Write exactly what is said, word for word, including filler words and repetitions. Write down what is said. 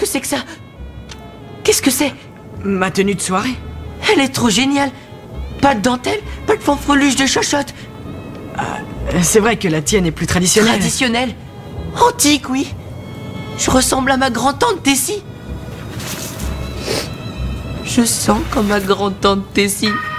que c'est que ça? Qu'est-ce que c'est? Ma tenue de soirée. Elle est trop géniale. Pas de dentelle, pas de fanfreluche de chochotte. C'est vrai que la tienne est plus traditionnelle. Traditionnelle. Antique, oui. Je ressemble à ma grand-tante Tessie. Je sens comme ma grand-tante Tessie.